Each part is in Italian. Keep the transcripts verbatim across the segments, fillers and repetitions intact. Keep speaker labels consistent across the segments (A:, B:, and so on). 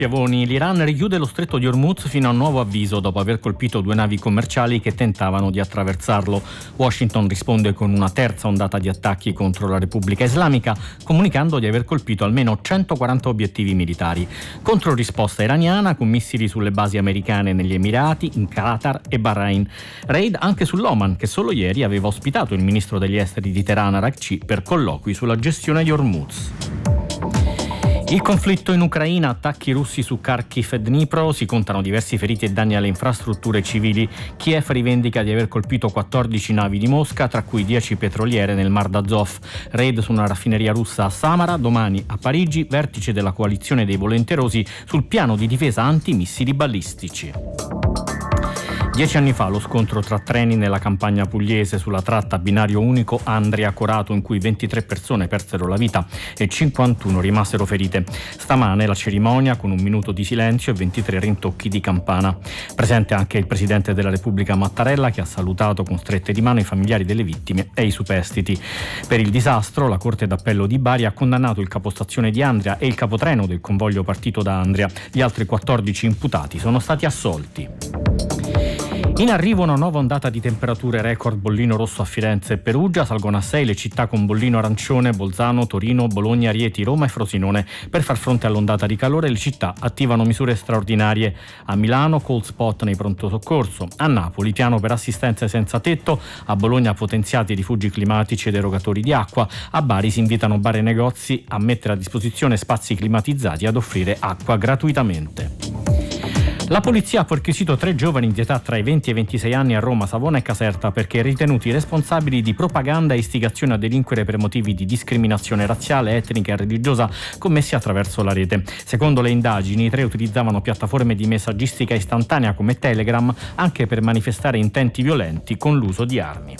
A: Piavoni, l'Iran richiude lo stretto di Hormuz fino a nuovo avviso dopo aver colpito due navi commerciali che tentavano di attraversarlo. Washington risponde con una terza ondata di attacchi contro la Repubblica Islamica, comunicando di aver colpito almeno centoquaranta obiettivi militari. Controrisposta iraniana con missili sulle basi americane negli Emirati, in Qatar e Bahrain. Raid anche sull'Oman, che solo ieri aveva ospitato il ministro degli esteri di Teheran Araghchi per colloqui sulla gestione di Hormuz. Il conflitto in Ucraina, attacchi russi su Kharkiv e Dnipro, si contano diversi feriti e danni alle infrastrutture civili. Kiev rivendica di aver colpito quattordici navi di Mosca, tra cui dieci petroliere nel Mar d'Azov. Raid su una raffineria russa a Samara, domani a Parigi, vertice della coalizione dei volenterosi sul piano di difesa antimissili balistici. Dieci anni fa lo scontro tra treni nella campagna pugliese sulla tratta binario unico Andria-Corato, in cui ventitré persone persero la vita e cinquantuno rimasero ferite. Stamane la cerimonia con un minuto di silenzio e ventitré rintocchi di campana. Presente anche il presidente della Repubblica Mattarella, che ha salutato con strette di mano i familiari delle vittime e i superstiti. Per il disastro la Corte d'Appello di Bari ha condannato il capostazione di Andria e il capotreno del convoglio partito da Andria. Gli altri quattordici imputati sono stati assolti. In arrivo una nuova ondata di temperature record, bollino rosso a Firenze e Perugia, salgono a sei le città con bollino arancione, Bolzano, Torino, Bologna, Rieti, Roma e Frosinone. Per far fronte all'ondata di calore le città attivano misure straordinarie. A Milano cold spot nei pronto soccorso, a Napoli piano per assistenze senza tetto, a Bologna potenziati rifugi climatici ed erogatori di acqua, a Bari si invitano bar e negozi a mettere a disposizione spazi climatizzati e ad offrire acqua gratuitamente. La polizia ha perquisito tre giovani di età tra i venti e i ventisei anni a Roma, Savona e Caserta perché ritenuti responsabili di propaganda e istigazione a delinquere per motivi di discriminazione razziale, etnica e religiosa commessi attraverso la rete. Secondo le indagini, i tre utilizzavano piattaforme di messaggistica istantanea come Telegram anche per manifestare intenti violenti con l'uso di armi.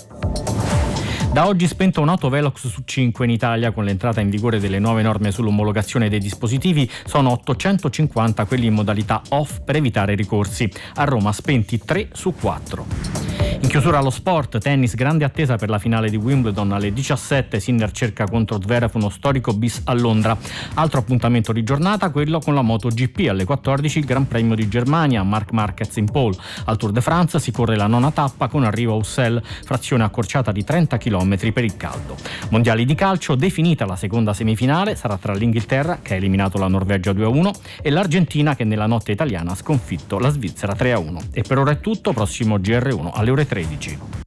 A: Da oggi spenta un'auto Velox su cinque in Italia. Con l'entrata in vigore delle nuove norme sull'omologazione dei dispositivi sono ottocentocinquanta quelli in modalità off per evitare ricorsi. A Roma spenti tre su quattro. In chiusura allo sport, tennis, grande attesa per la finale di Wimbledon alle diciassette, Sinner cerca contro Zverev uno storico bis a Londra. Altro appuntamento di giornata, quello con la MotoGP alle quattordici, il Gran Premio di Germania, Marc Marquez in pole. Al Tour de France si corre la nona tappa con arrivo a Ussel, frazione accorciata di trenta chilometri per il caldo. Mondiali di calcio, definita la seconda semifinale, sarà tra l'Inghilterra, che ha eliminato la Norvegia due a uno, e l'Argentina, che nella notte italiana ha sconfitto la Svizzera tre a uno. E per ora è tutto, prossimo G R uno alle ore tredici.